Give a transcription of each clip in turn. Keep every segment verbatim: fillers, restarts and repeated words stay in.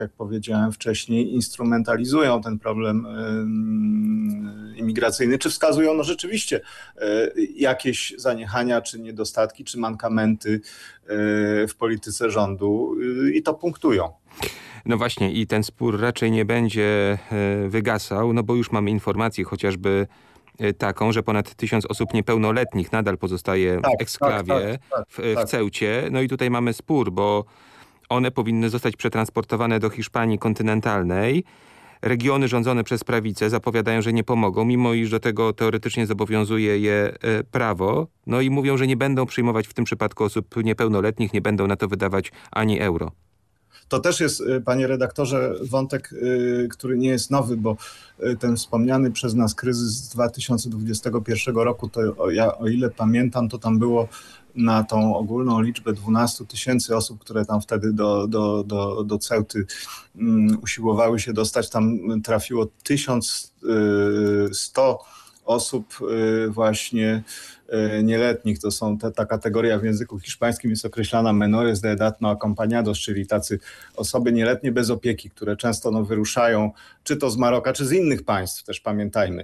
jak powiedziałem wcześniej, instrumentalizują ten problem imigracyjny, czy wskazują no rzeczywiście jakieś zaniechania, czy niedostatki, czy mankamenty w polityce rządu i to punktują. No właśnie i ten spór raczej nie będzie wygasał, no bo już mamy informację chociażby taką, że ponad tysiąc osób niepełnoletnich nadal pozostaje tak, w eksklawie, tak, tak, tak, w, tak. w Ceucie. No i tutaj mamy spór, bo one powinny zostać przetransportowane do Hiszpanii kontynentalnej. Regiony rządzone przez prawicę zapowiadają, że nie pomogą, mimo iż do tego teoretycznie zobowiązuje je prawo. No i mówią, że nie będą przyjmować w tym przypadku osób niepełnoletnich, nie będą na to wydawać ani euro. To też jest, panie redaktorze, wątek, który nie jest nowy, bo ten wspomniany przez nas kryzys z dwa tysiące dwudziestego pierwszego roku, to ja o ile pamiętam, to tam było na tą ogólną liczbę dwunastu tysięcy osób, które tam wtedy do, do, do, do Ceuty um, usiłowały się dostać, tam trafiło tysiąc sto osób właśnie nieletnich. To są te, ta kategoria w języku hiszpańskim jest określana menores de edad no acompañados, czyli tacy osoby nieletnie bez opieki, które często no, wyruszają czy to z Maroka, czy z innych państw, też pamiętajmy,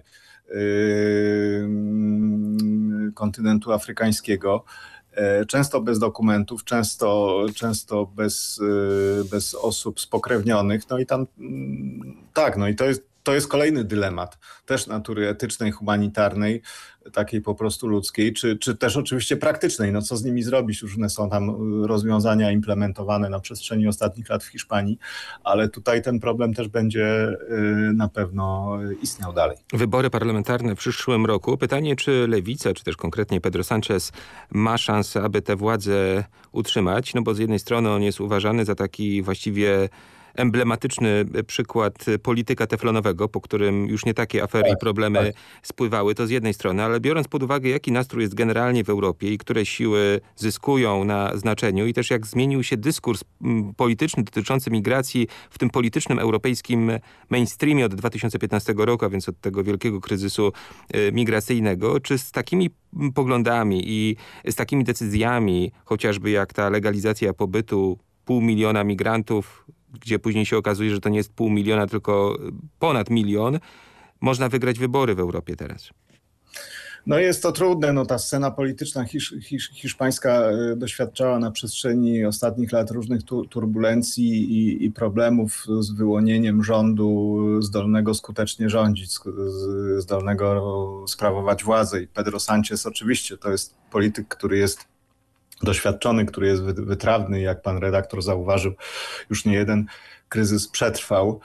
yy, kontynentu afrykańskiego. Często bez dokumentów, często, często bez, bez osób spokrewnionych. No i tam tak, no i to jest To jest kolejny dylemat, też natury etycznej, humanitarnej, takiej po prostu ludzkiej, czy, czy też oczywiście praktycznej. No co z nimi zrobić? Różne są tam rozwiązania implementowane na przestrzeni ostatnich lat w Hiszpanii, ale tutaj ten problem też będzie na pewno istniał dalej. Wybory parlamentarne w przyszłym roku. Pytanie, czy Lewica, czy też konkretnie Pedro Sánchez ma szansę, aby tę władzę utrzymać? No bo z jednej strony on jest uważany za taki właściwie emblematyczny przykład polityka teflonowego, po którym już nie takie afery tak, i problemy tak. spływały, to z jednej strony, ale biorąc pod uwagę, jaki nastrój jest generalnie w Europie i które siły zyskują na znaczeniu i też jak zmienił się dyskurs polityczny dotyczący migracji w tym politycznym europejskim mainstreamie od dwa tysiące piętnastego roku, a więc od tego wielkiego kryzysu migracyjnego, czy z takimi poglądami i z takimi decyzjami, chociażby jak ta legalizacja pobytu pół miliona migrantów, gdzie później się okazuje, że to nie jest pół miliona, tylko ponad milion, można wygrać wybory w Europie teraz? No jest to trudne. No, ta scena polityczna hisz, hisz, hiszpańska doświadczała na przestrzeni ostatnich lat różnych tu, turbulencji i, i problemów z wyłonieniem rządu zdolnego skutecznie rządzić, zdolnego sprawować władzę. I Pedro Sánchez oczywiście to jest polityk, który jest doświadczony, który jest wytrawny, jak pan redaktor zauważył, już nie jeden kryzys przetrwał.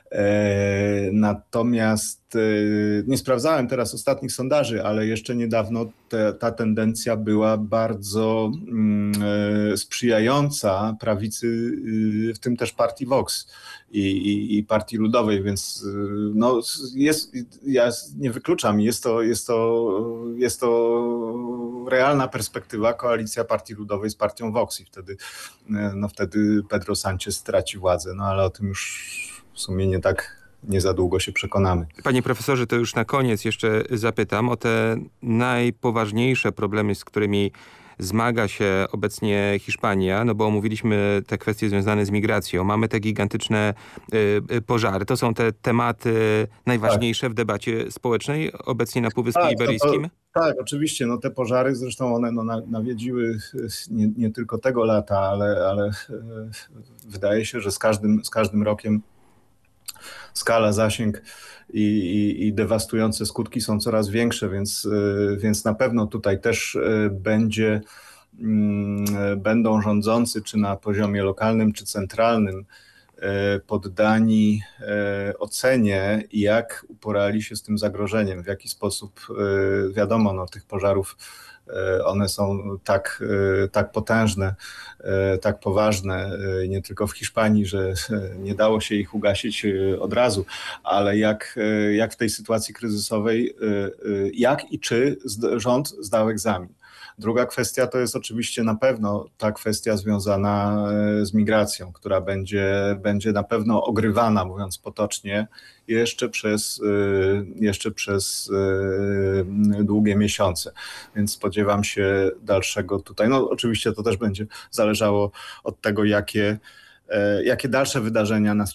Natomiast nie sprawdzałem teraz ostatnich sondaży, ale jeszcze niedawno te, ta tendencja była bardzo sprzyjająca prawicy, w tym też partii Vox i, i, i partii ludowej, więc no jest, ja nie wykluczam, jest to, jest to, jest to realna perspektywa, koalicja partii ludowej z partią Vox i wtedy, no wtedy Pedro Sánchez straci władzę, no ale o tym już w sumie nie tak, nie za długo się przekonamy. Panie profesorze, to już na koniec jeszcze zapytam o te najpoważniejsze problemy, z którymi zmaga się obecnie Hiszpania, no bo omówiliśmy te kwestie związane z migracją. Mamy te gigantyczne y, pożary. To są te tematy najważniejsze tak. w debacie społecznej obecnie na Półwyspie tak, Iberyjskim? To, to, tak, oczywiście. No te pożary, zresztą one no, nawiedziły nie, nie tylko tego lata, ale, ale wydaje się, że z każdym, z każdym rokiem skala, zasięg i, i, i dewastujące skutki są coraz większe, więc, więc na pewno tutaj też będzie, będą rządzący, czy na poziomie lokalnym, czy centralnym, poddani ocenie, jak uporali się z tym zagrożeniem, w jaki sposób, wiadomo, no, tych pożarów one są tak, tak potężne, tak poważne, nie tylko w Hiszpanii, że nie dało się ich ugasić od razu, ale jak, jak w tej sytuacji kryzysowej, jak i czy rząd zdał egzamin. Druga kwestia to jest oczywiście na pewno ta kwestia związana z migracją, która będzie, będzie na pewno ogrywana, mówiąc potocznie, jeszcze przez, jeszcze przez długie miesiące. Więc spodziewam się dalszego tutaj. No oczywiście to też będzie zależało od tego, jakie jakie dalsze wydarzenia nas